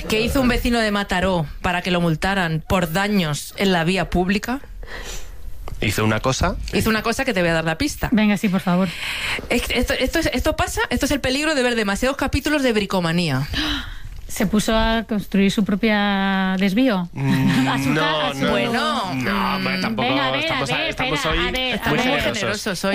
¿Qué hizo un vecino de Mataró para que lo multaran por daños en la vía pública? Hizo una cosa Que te voy a dar la pista. Venga, sí, por favor. Esto pasa, esto es el peligro de ver demasiados capítulos de Bricomanía. ¿Se puso a construir su propia desvío? Bueno, tampoco. Venga, a ver, estamos espera, hoy estamos muy muy generosos. generosos hoy.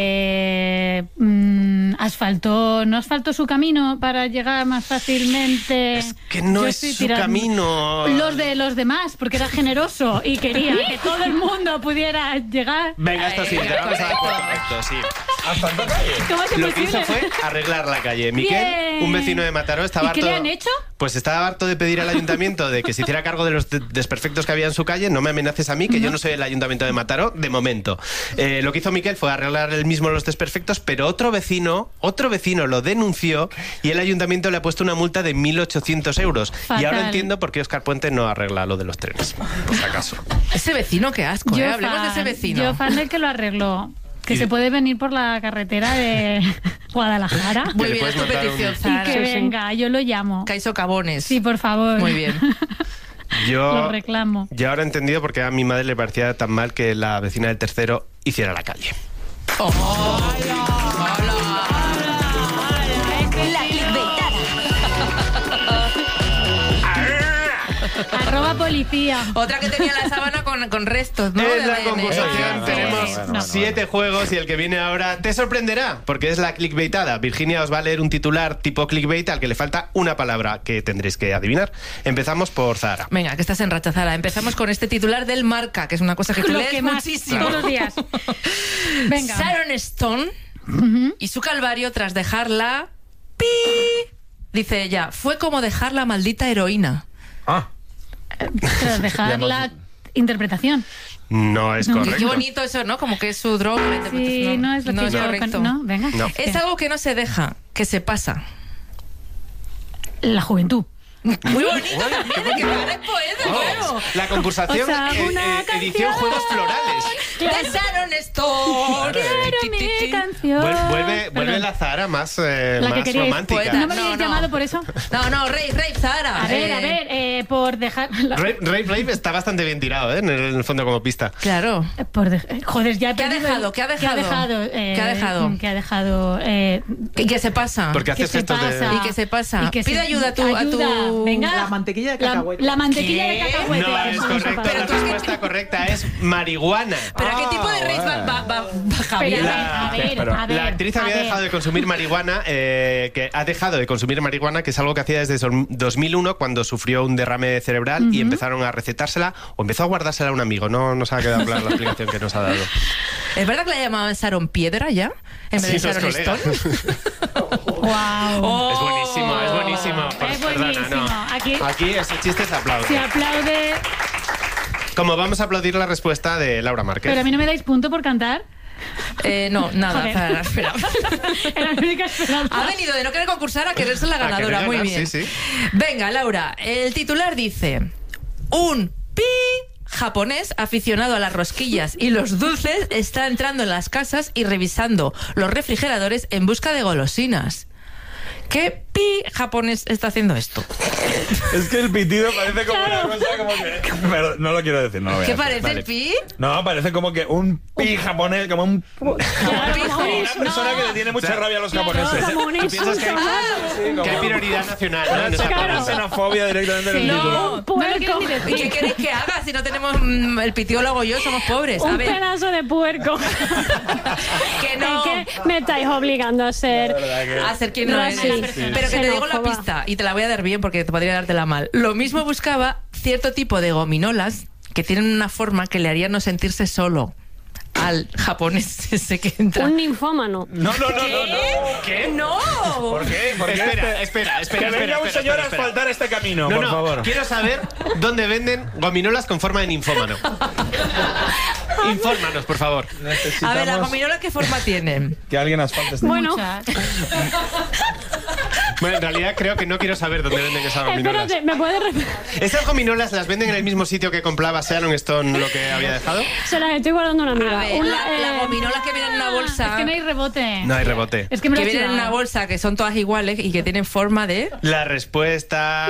¿No asfaltó su camino para llegar más fácilmente? Es que no Yo es estoy su camino. Los de los demás, porque era generoso y quería que todo el mundo pudiera llegar. Venga, esto sí, te vamos a dar por correcto, sí. ¿Asfaltó calle? ¿Cómo es Lo que posible? hizo fue arreglar la calle. Miquel, Bien. un vecino de Mataró, estaba ¿Y qué harto... le han hecho? Pues estaba harto de pedir al ayuntamiento de que se hiciera cargo de los desperfectos que había en su calle. No me amenaces a mí, que yo no soy el ayuntamiento de Mataró, de momento. Lo que hizo Miquel fue arreglar él mismo los desperfectos, pero otro vecino lo denunció y el ayuntamiento le ha puesto una multa de 1.800 euros. Fatal. Y ahora entiendo por qué Óscar Puente no arregla lo de los trenes, por si acaso. Ese vecino, qué asco, hablemos de ese vecino. Yo fan del que lo arregló. Que se puede venir por la carretera de Guadalajara. Muy le bien, es puedes tu mandar petición, Y Zara. que venga, yo lo llamo. Caiso Cabones. Sí, por favor. Muy bien. Lo reclamo. Yo ahora he entendido por qué a mi madre le parecía tan mal que la vecina del tercero hiciera la calle. La clickbaitada. @policía. Otra que tenía la sábana con restos, ¿no? Es la De- concursación, tenemos bueno. 7 juegos y el que viene ahora te sorprenderá, porque es la clickbaitada. Virginia os va a leer un titular tipo clickbait al que le falta una palabra que tendréis que adivinar. Empezamos por Zara. Venga, que estás en racha, Zara. Empezamos con este titular del Marca, que es una cosa que tú Lo lees que más, muchísimo. todos los días. Venga. Sharon Stone y su calvario tras dejarla... ¡Pi! Dice ella, fue como dejar la maldita heroína. Tras dejar la interpretación. No es Y correcto. qué bonito eso, ¿no? Como que es su droga. la Sí, interpretación. no es lo que yo... correcto. No, venga. No. Es algo que no se deja, que se pasa. La juventud. Muy bonito también, que ahora es poeta, claro. La concursación, Os hago una edición canción. Juegos Florales. De Sharon Stone. Quiero mi canción. Vuelve Perdón. la Zara más, La más que queríais, romántica. poeta. ¿No me habéis No. llamado por eso? No, Rave, Zara. A ver, por dejar... Rave está bastante bien tirado, ¿eh? En el fondo como pista. Claro. Joder, ya he ¿Qué ha perdido dejado? ¿Qué ha dejado? ¿Qué ha dejado? ¿Qué ha dejado? ¿Y qué se pasa? Porque ¿Qué haces se gestos de... pasa? ¿Y qué se pasa? Y que Pide se- ayuda a tu... Venga. La mantequilla de cacahuete. La mantequilla ¿Qué? de cacahuete. No es Eso correcto, para- la respuesta correcta es marihuana. ¿Pero a qué tipo de rave va Javier? Pero, pero a ver, La actriz había dejado de consumir marihuana, que ha dejado de consumir marihuana, que es algo que hacía desde 2001 cuando sufrió un derrame cerebral y empezaron a recetársela o empezó a guardársela a un amigo. No se ha quedado clara la explicación que nos ha dado. ¿Es verdad que la llamaban Sharon Piedra ya? En vez de Sí, los Sharon colegas. Stone. Wow. Es buenísimo, es buenísimo. Es Perdona, buenísimo. no. Aquí ese chiste se aplaude. Se aplaude. Como vamos a aplaudir la respuesta de Laura Márquez. Pero a mí no me dais punto por cantar. No, nada, Joder. Zara, espera. Era la única esperanza. Ha venido de no querer concursar a querer ser la ganadora. querer Muy ganar, bien. sí, sí. Venga, Laura, el titular dice: un pi japonés aficionado a las rosquillas y los dulces está entrando en las casas y revisando los refrigeradores en busca de golosinas. ¿Qué pi japonés está haciendo esto? Es que el pitido parece como una cosa como que... Pero no lo quiero decir, no lo voy a ¿Qué decir. parece Vale. el pi? No, parece como que un pi japonés, como un... Como una persona que le tiene mucha rabia a los japoneses. ¿Tú piensas que hay prioridad nacional, ¿no? En esa Una palabra? xenofobia directamente en el No, título. no lo quiero ni decir. ¿Y qué queréis que haga si no tenemos el pitido lo hago yo? Somos pobres. A Un ver, pedazo de puerco. que no. Es que me estáis obligando a ser... A ser quien no es. Racista. Pero que te digo la Xenófoba. pista y te la voy a dar bien porque te podría dártela mal. Lo mismo buscaba cierto tipo de gominolas que tienen una forma que le haría no sentirse solo al japonés ese que entra. Un ninfómano. No. ¿Qué? ¡No! ¿Por qué? ¿Por qué? Espera. Que venga un señor a asfaltar este camino, No, por favor. quiero saber dónde venden gominolas con forma de ninfómano. Infórmanos, por favor. A ver, ¿la gominola qué forma tienen? Que alguien asfalte este Bueno, Bueno, en realidad creo que no quiero saber dónde venden esas gominolas. espérate, ¿me puedes repetir? ¿Esas gominolas las venden en el mismo sitio que compraba Sharon Stone lo que había dejado? Se las estoy guardando a una amiga. A ver, Una, la gominola que viene en una bolsa. Es que no hay rebote. No hay rebote. Es que me lo Que he vienen en chivado. una bolsa que son todas iguales y que tienen forma de... La respuesta